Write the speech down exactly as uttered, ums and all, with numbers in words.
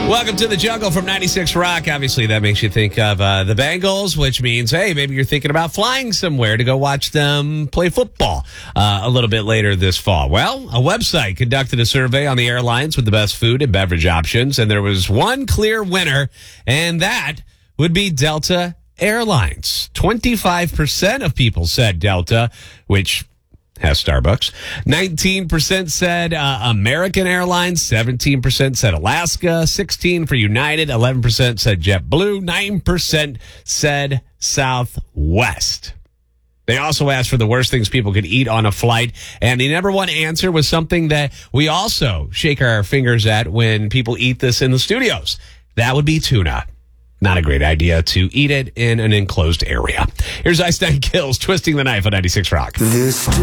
Welcome to the Jungle from ninety-six Rock. Obviously, that makes you think of uh, the Bengals, which means, hey, maybe you're thinking about flying somewhere to go watch them play football uh, a little bit later this fall. Well, a website conducted a survey on the airlines with the best food and beverage options, and there was one clear winner, and that would be Delta Airlines. twenty-five percent of people said Delta, which has Starbucks. nineteen percent said uh, American Airlines. seventeen percent said Alaska. sixteen percent for United. eleven percent said JetBlue. nine percent said Southwest. They also asked for the worst things people could eat on a flight. And the number one answer was something that we also shake our fingers at when people eat this in the studios. That would be tuna. Not a great idea to eat it in an enclosed area. Here's Ice Nine Kills, Twisting the Knife on ninety-six Rock. This